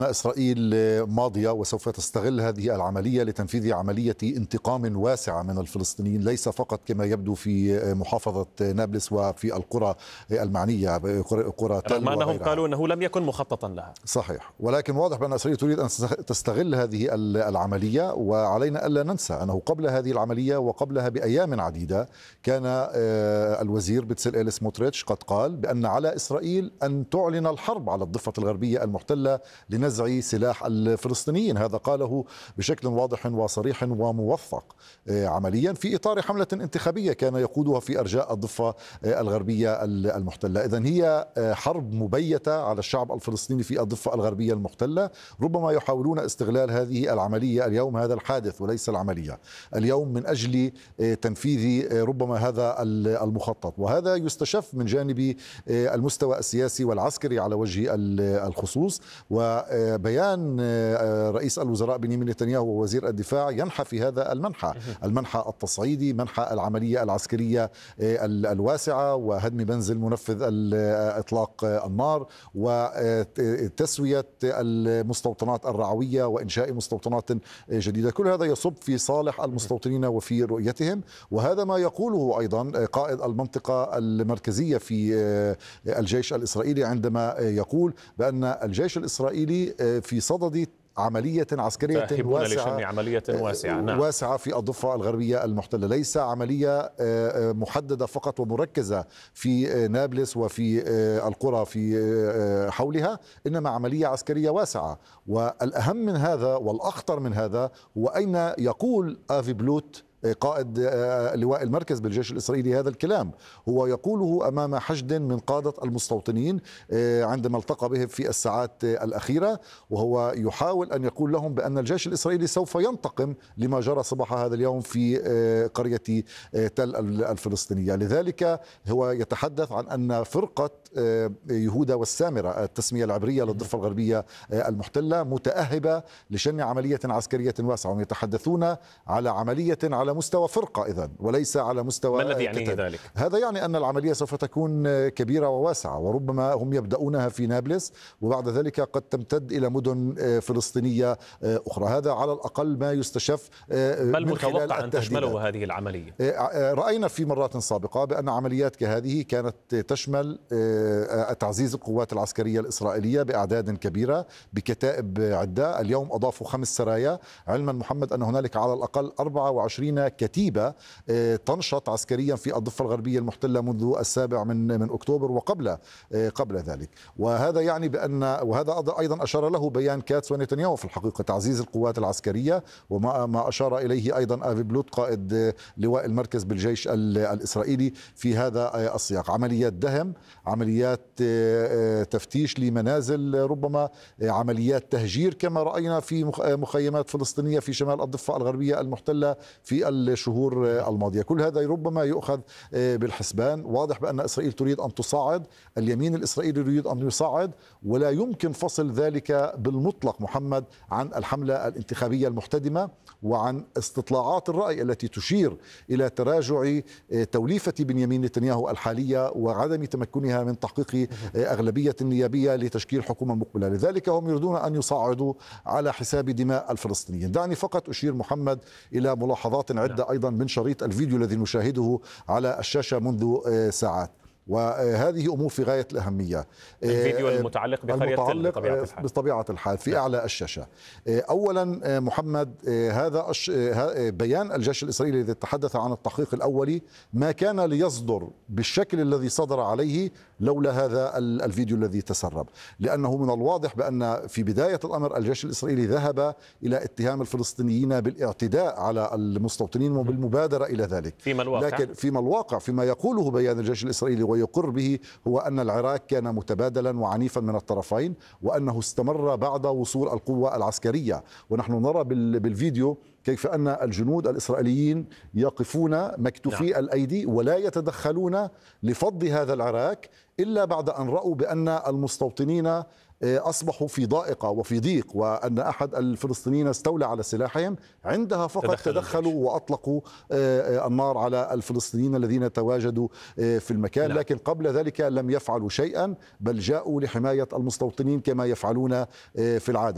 إسرائيل ماضية وسوف تستغل هذه العملية لتنفيذ عملية انتقام واسعة من الفلسطينيين، ليس فقط كما يبدو في محافظة نابلس وفي القرى المعنية، قرى تل رغم أنهم وغيرها. قالوا أنه لم يكن مخططا لها. صحيح، ولكن واضح بأن إسرائيل تريد أن تستغل هذه العملية، وعلينا ألا ننسى أنه قبل هذه العملية وقبلها بأيام عديدة كان الوزير بتسليل سموتريتش قد قال بأن على إسرائيل أن تعلن الحرب على الضفة الغربية المحتلة لنزع سلاح الفلسطينيين. هذا قاله بشكل واضح وصريح وموثق عمليا في إطار حملة انتخابية كان يقودها في أرجاء الضفة الغربية المحتلة. إذن هي حرب مبيتة على الشعب الفلسطيني في الضفة الغربية المحتلة. ربما يحاولون استغلال هذه العملية اليوم، هذا الحادث وليس العملية اليوم، من أجل تنفيذ ربما هذا المخطط، وهذا يستشف من جانب المستوى السياسي والعسكري على وجه الخصوص. وبيان رئيس الوزراء بنيامين نتنياهو ووزير الدفاع ينحى في هذا المنحى التصعيدي، منحى العملية العسكرية الواسعة وهدم منزل منفذ إطلاق النار وتسوية المستوطنات الرعوية وإنشاء مستوطنات جديدة. كل هذا يصب في صالح المستوطنين وفي رؤيتهم، وهذا ما يقوله أيضا قائد المنطقة المركزية في الجيش الإسرائيلي عندما يقول بأن الجيش الإسرائيلي في صدد عملية عسكرية واسعة، عملية واسعة نعم. واسعة في الضفة الغربية المحتلة، ليس عملية محددة فقط ومركزة في نابلس وفي القرى في حولها، إنما عملية عسكرية واسعة. والأهم من هذا والأخطر من هذا هو أين يقول آفي بلوت قائد لواء المركز بالجيش الإسرائيلي هذا الكلام. هو يقوله أمام حشد من قادة المستوطنين عندما التقى بهم في الساعات الأخيرة، وهو يحاول أن يقول لهم بأن الجيش الإسرائيلي سوف ينتقم لما جرى صباح هذا اليوم في قرية تل الفلسطينية. لذلك هو يتحدث عن أن فرقة يهودا والسامرة، التسمية العبرية للضفة الغربية المحتلة، متأهبة لشن عملية عسكرية واسعة، ويتحدثون على عملية على مستوى فرقة إذن وليس على مستوى. ما الذي يعنيه ذلك؟ هذا يعني أن العملية سوف تكون كبيرة وواسعة، وربما هم يبدأونها في نابلس وبعد ذلك قد تمتد إلى مدن فلسطينية أخرى. هذا على الأقل ما يستشف. ما المتوقع أن تشمله هذه العملية؟ رأينا في مرات سابقة بأن عمليات كهذه كانت تشمل تعزيز القوات العسكرية الإسرائيلية بأعداد كبيرة بكتائب عدة. اليوم أضافوا 5 سرايا، علما محمد أن هنالك على الأقل 24 كتيبة تنشط عسكريا في الضفة الغربية المحتلة منذ 7 من أكتوبر قبل ذلك. وهذا يعني بأن، وهذا أيضا أشار له بيان كاتس ونتنياهو في الحقيقة، تعزيز القوات العسكرية، وما أشار إليه أيضا آفي بلوت قائد لواء المركز بالجيش الإسرائيلي في هذا السياق. عمليات دهم، عمليات تفتيش لمنازل، ربما عمليات تهجير كما رأينا في مخيمات فلسطينية في شمال الضفة الغربية المحتلة في الشهور الماضية. كل هذا ربما يؤخذ بالحسبان. واضح بأن إسرائيل تريد أن تصعد، اليمين الإسرائيلي يريد أن يصعد، ولا يمكن فصل ذلك بالمطلق محمد عن الحملة الانتخابية المحتدمة وعن استطلاعات الرأي التي تشير إلى تراجع توليفة بنيامين نتنياهو الحالية وعدم تمكنها من تحقيق أغلبية نيابية لتشكيل حكومة مقبلة. لذلك هم يريدون أن يصعدوا على حساب دماء الفلسطينيين. دعني فقط أشير محمد إلى ملاحظات عدة أيضا من شريط الفيديو الذي نشاهده على الشاشة منذ ساعات، وهذه أمور في غاية الأهمية. الفيديو المتعلق بقرية تل بطبيعة الحال في أعلى الشاشة. أولا محمد، هذا بيان الجيش الإسرائيلي الذي تحدث عن التحقيق الأولي ما كان ليصدر بالشكل الذي صدر عليه لولا هذا الفيديو الذي تسرب، لأنه من الواضح بأن في بداية الأمر الجيش الإسرائيلي ذهب إلى اتهام الفلسطينيين بالاعتداء على المستوطنين وبالمبادرة إلى ذلك. لكن فيما الواقع فيما يقوله بيان الجيش الإسرائيلي ويقر به هو أن العراك كان متبادلا وعنيفا من الطرفين، وأنه استمر بعد وصول القوة العسكرية. ونحن نرى بالفيديو كيف أن الجنود الإسرائيليين يقفون مكتوفي الأيدي ولا يتدخلون لفض هذا العراك إلا بعد أن رأوا بأن المستوطنين أصبحوا في ضائقة وفي ضيق، وأن أحد الفلسطينيين استولى على سلاحهم. عندها فقط تدخلوا وأطلقوا النار على الفلسطينيين الذين تواجدوا في المكان. لكن قبل ذلك لم يفعلوا شيئا، بل جاءوا لحماية المستوطنين كما يفعلون في العادة.